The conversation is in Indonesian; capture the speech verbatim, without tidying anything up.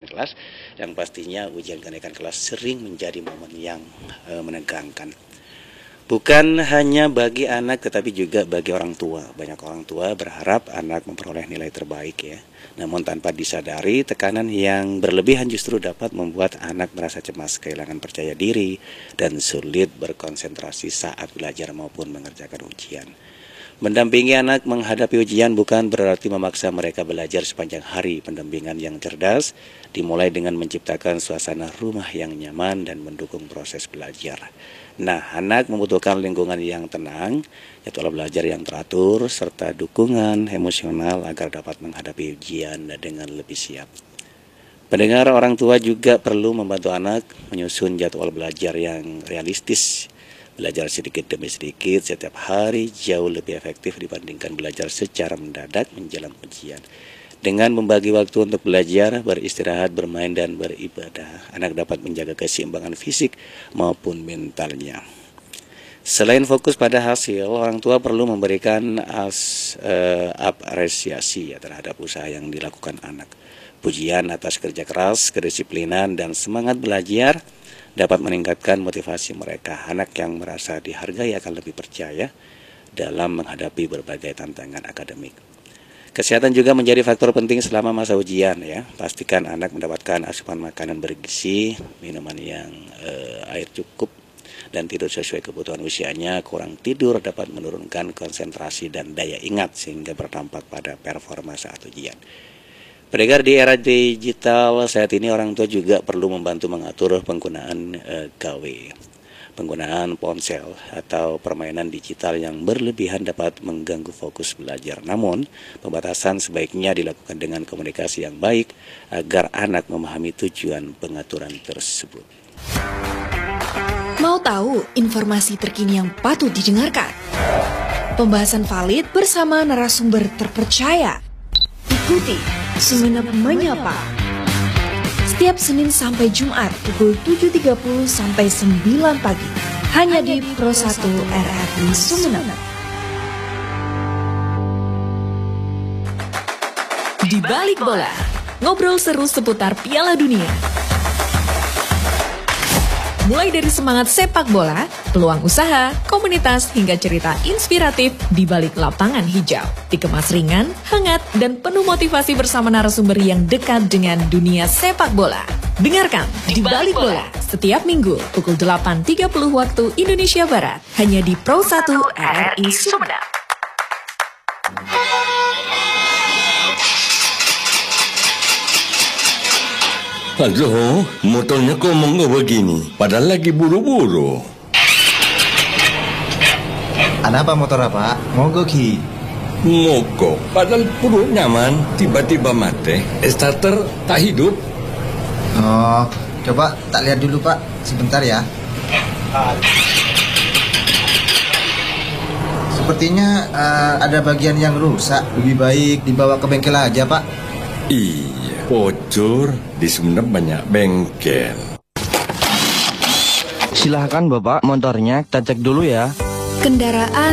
kelas, yang pastinya ujian kenaikan kelas sering menjadi momen yang e, menegangkan. Bukan hanya bagi anak tetapi juga bagi orang tua. Banyak orang tua berharap anak memperoleh nilai terbaik ya. Namun tanpa disadari, tekanan yang berlebihan justru dapat membuat anak merasa cemas, kehilangan percaya diri, dan sulit berkonsentrasi saat belajar maupun mengerjakan ujian. Mendampingi anak menghadapi ujian bukan berarti memaksa mereka belajar sepanjang hari. Pendampingan yang cerdas dimulai dengan menciptakan suasana rumah yang nyaman dan mendukung proses belajar. Nah, anak membutuhkan lingkungan yang tenang, jadwal belajar yang teratur, serta dukungan emosional agar dapat menghadapi ujian dengan lebih siap. Pendengar, orang tua juga perlu membantu anak menyusun jadwal belajar yang realistis. Belajar sedikit demi sedikit setiap hari jauh lebih efektif dibandingkan belajar secara mendadak menjelang ujian. Dengan membagi waktu untuk belajar, beristirahat, bermain, dan beribadah, anak dapat menjaga keseimbangan fisik maupun mentalnya. Selain fokus pada hasil, orang tua perlu memberikan as, eh, apresiasi ya, terhadap usaha yang dilakukan anak. Pujian atas kerja keras, kedisiplinan, dan semangat belajar dapat meningkatkan motivasi mereka. Anak yang merasa dihargai akan lebih percaya dalam menghadapi berbagai tantangan akademik. Kesehatan juga menjadi faktor penting selama masa ujian ya. Pastikan anak mendapatkan asupan makanan bergizi, minuman yang eh, air cukup, dan tidur sesuai kebutuhan usianya. Kurang tidur dapat menurunkan konsentrasi dan daya ingat sehingga berdampak pada performa saat ujian. Pendengar, di era digital saat ini orang tua juga perlu membantu mengatur penggunaan eh, gawe. Penggunaan ponsel atau permainan digital yang berlebihan dapat mengganggu fokus belajar. Namun, pembatasan sebaiknya dilakukan dengan komunikasi yang baik agar anak memahami tujuan pengaturan tersebut. Mau tahu informasi terkini yang patut didengarkan? Pembahasan valid bersama narasumber terpercaya. Ikuti Sumenep Menyapa. Setiap Senin sampai Jumat pukul tujuh tiga puluh sampai sembilan pagi. Hanya di Pro satu R R I Sumenep. Di Balik Bola, ngobrol seru seputar Piala Dunia. Mulai dari semangat sepak bola, peluang usaha, komunitas, hingga cerita inspiratif di balik lapangan hijau. Dikemas ringan, hangat, dan penuh motivasi bersama narasumber yang dekat dengan dunia sepak bola. Dengarkan Di Balik Bola setiap minggu pukul delapan tiga puluh waktu Indonesia Barat. Hanya di Pro satu R R I Sumenep. Halo, motornya kok monggo begini, padahal lagi buru-buru. Ada apa motor apa? Mogok Ki. Mogok, padahal perut nyaman, tiba-tiba mati, starter tak hidup. Oh, coba tak lihat dulu Pak, sebentar ya. Sepertinya uh, ada bagian yang rusak, lebih baik dibawa ke bengkel aja Pak. Iya, Pocor, di Sumenep banyak bengkel. Silahkan Bapak, motornya kita cek dulu ya. Kendaraan